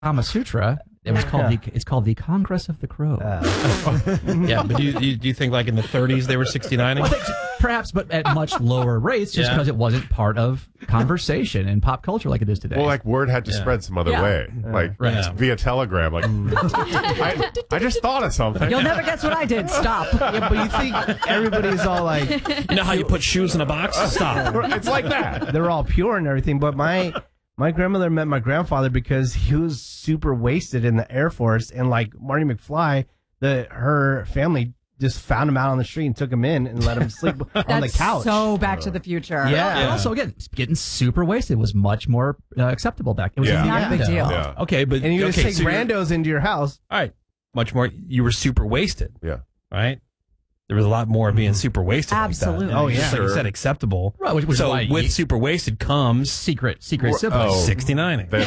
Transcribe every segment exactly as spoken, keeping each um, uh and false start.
Kama Sutra. It was called the. It's called the Congress of the Crow. Uh, yeah, but do you, do you think like in the thirties they were sixty-nining? Well, perhaps, but at much lower rates, just Yeah. because it wasn't part of conversation and pop culture like it is today. Well, like word had to Yeah. spread some other Yeah. way, like Right. it's via telegram. Like, I, I just thought of something. You'll never guess what I did. Stop. Yeah, but you think everybody's all like, You know how you put shoes in a box? Stop. It's like that. they're all pure and everything, but my my grandmother met my grandfather because he was super wasted in the Air Force, and like Marty McFly, the her family just found him out on the street and took him in and let him sleep on the That's couch. so Back to the Future. Yeah. And also, again, getting super wasted was much more uh, acceptable back. It was Yeah. Not a big Yeah. deal. Yeah, Okay, but And you okay, just take so you're- randos into your house. All right, much more. You were super wasted, yeah. right? There was a lot more of being super wasted. Absolutely. Like that. Oh, Just yeah. like you Sure. said, acceptable. Right, which- which is so why with you- super wasted comes secret, secret Well, siblings. oh. sixty-nining. The-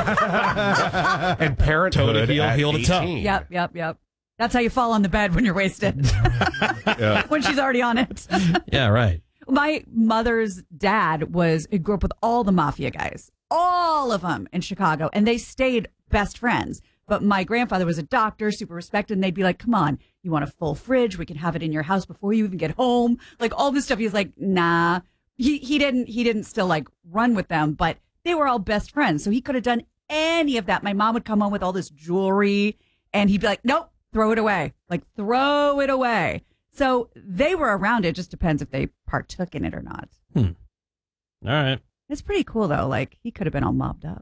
the- and parenthood Toe to heel, at heel to toe. eighteen. Yep, yep, yep. That's how you fall on the bed when you're wasted. Yeah. When she's already on it. Yeah, right. My mother's dad was he grew up with all the mafia guys, all of them in Chicago, and they stayed best friends. But my grandfather was a doctor, super respected, and they'd be like, "Come on, you want a full fridge? We can have it in your house before you even get home." Like all this stuff. He's like, "Nah." He he didn't he didn't still like run with them, but they were all best friends, so he could have done any of that. My mom would come home with all this jewelry, and he'd be like, "Nope, throw it away. Like throw it away." So they were around it. Just depends if they partook in it or not. All right. It's pretty cool though. Like he could have been all mobbed up.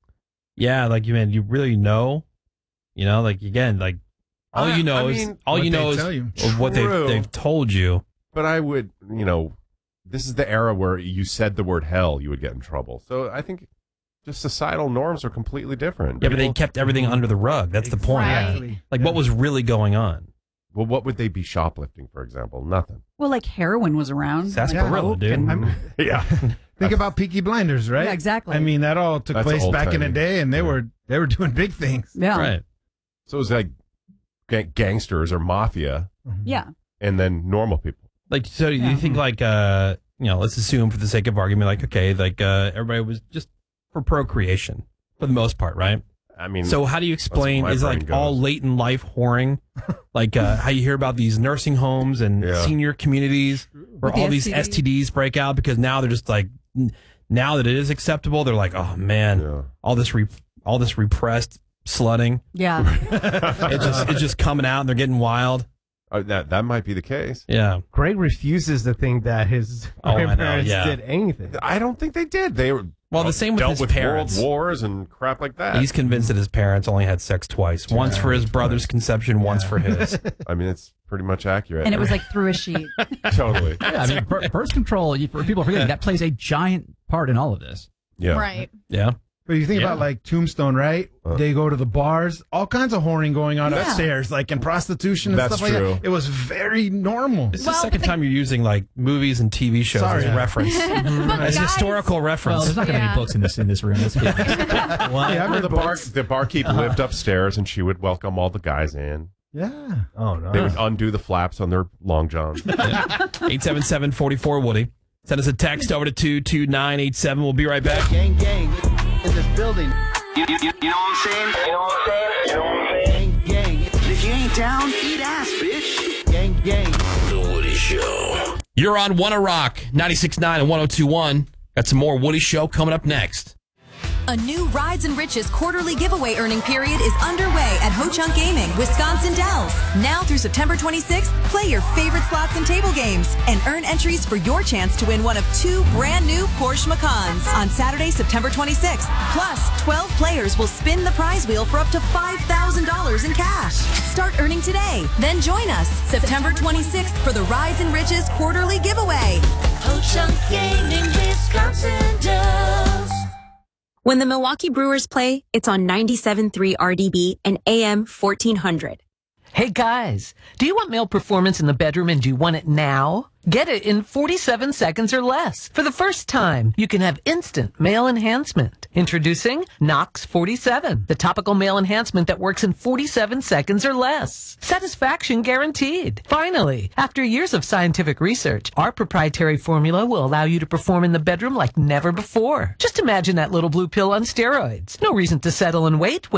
Yeah, like you man, you really know, you know, like again, like all I- you know I is mean, all what you they know is tell you. of what they've True. they've told you. But I would, you know, this is the era where you said the word hell, you would get in trouble. So I think just societal norms are completely different. Yeah, but they People- kept everything under the rug. That's the point. Exactly. Like, what was really going on? Well, what would they be shoplifting, for example? Nothing. Well, like heroin was around. Sarsaparilla, Like, dude. and- I'm- Yeah. Think about Peaky Blinders, right? Yeah, exactly. I mean, that all took That's place old back in the timey. day, and they Yeah. were they were doing big things. Yeah. Right. So it was like ga- gangsters or mafia Yeah. and then normal people. Like, so Yeah. you think like, uh, you know, let's assume for the sake of argument, like, okay, like, uh, everybody was just for procreation for the most part, right? I mean, So how do you explain, my is it brain like all goes. late in life whoring? Like, uh, how you hear about these nursing homes and Yeah. senior communities where With the all these S S T T Ds break out because now they're just like, n- now that it is acceptable, they're like, oh man, Yeah. all this re- all this repressed slutting, Yeah. it's just it's just coming out and they're getting wild. Uh, that that might be the case. Yeah. Greg refuses to think that his Oh, I know, grandparents yeah. did anything. I don't think they did. They were Well, the same with dealt his with parents. world wars and crap like that. He's convinced that his parents only had sex twice. Once for his brother's conception, once for his. I mean, it's pretty much accurate. And it was like through a sheet. totally. Yeah, I mean, bir- birth control, you- for people forgetting, that plays a giant part in all of this. Yeah. Right. Yeah. But you think Yeah. about like Tombstone, right? Uh. They go to the bars, all kinds of whoring going on Yeah. upstairs, like in prostitution and That's stuff like true. that. It was very normal. This is the Well, second but the- time you're using like movies and T V shows Sorry. as a reference, as guys- historical Well, reference. there's not going to be Yeah. any books in this in this room. Let's be honest. Well, yeah, Well, the bar, the barkeep lived upstairs, and she would welcome all the guys in. yeah. Oh no. They would undo the flaps on their long johns. eight seven seven, four four, Woody. Send us a text over to two two nine eight seven. We'll be right back. Gang, gang, in this building. You, you, you know what I'm saying? You know what I'm saying? You know what I'm saying? Gang, gang. If you ain't down, eat ass, bitch. Gang, gang. The Woody Show. You're on Wanna Rock, ninety-six point nine and one oh two point one. Got some more Woody Show coming up next. A new Rides and Riches quarterly giveaway earning period is underway at Ho Chunk Gaming, Wisconsin Dells. Now through September twenty-sixth, play your favorite slots and table games and earn entries for your chance to win one of two brand new Porsche Macans on Saturday, September twenty-sixth. Plus, twelve players will spin the prize wheel for up to five thousand dollars in cash. Start earning today. Then join us September twenty-sixth for the Rides and Riches quarterly giveaway. Ho Chunk Gaming, Wisconsin Dells. When the Milwaukee Brewers play, it's on ninety-seven point three R D B and A M fourteen hundred. Hey guys, do you want male performance in the bedroom and do you want it now? Get it in forty-seven seconds or less. For the first time, you can have instant male enhancement. Introducing Nox forty-seven, the topical male enhancement that works in forty-seven seconds or less. Satisfaction guaranteed. Finally, after years of scientific research, our proprietary formula will allow you to perform in the bedroom like never before. Just imagine that little blue pill on steroids. No reason to settle and wait.